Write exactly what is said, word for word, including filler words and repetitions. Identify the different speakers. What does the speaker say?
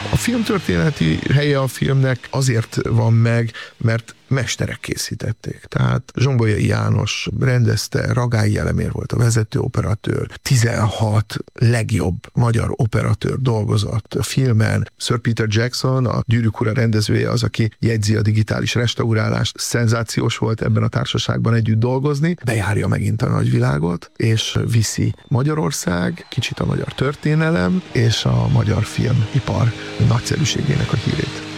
Speaker 1: A filmtörténeti helye a filmnek azért van meg, mert mesterek készítették. Tehát Zsombolyai János rendezte, Ragályi Elemér volt a vezető operatőr, tizenhat legjobb magyar operatőr dolgozott a filmen. Sir Peter Jackson, a Gyűrűk ura rendezője az, aki jegyzi a digitális restaurálást. Szenzációs volt ebben a társaságban együtt dolgozni. Bejárja megint a nagyvilágot, és viszi Magyarország, kicsit a magyar történelem és a magyar filmipar nagyszerűségének a hírét.